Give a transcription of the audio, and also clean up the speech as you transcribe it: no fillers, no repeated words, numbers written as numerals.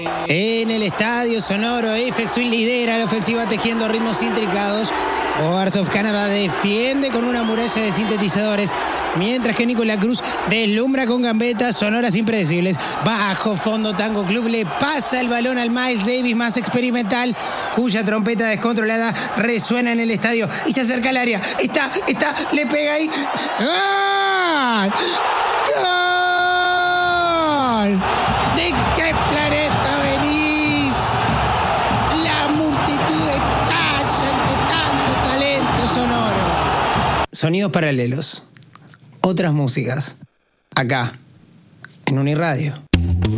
En el estadio sonoro, FX Twin lidera la ofensiva tejiendo ritmos intricados. Boards of Canada defiende con una muralla de sintetizadores, mientras que Nicolás Cruz deslumbra con gambetas sonoras impredecibles. Bajo fondo, Tango Club le pasa el balón al Miles Davis más experimental, cuya trompeta descontrolada resuena en el estadio y se acerca al área. Está, le pega ahí. ¡Gol! ¡Gol! ¿De qué planeta venís? La multitud estalla ante tanto talento sonoro. Sonidos paralelos. Otras músicas. Acá, en Uniradio.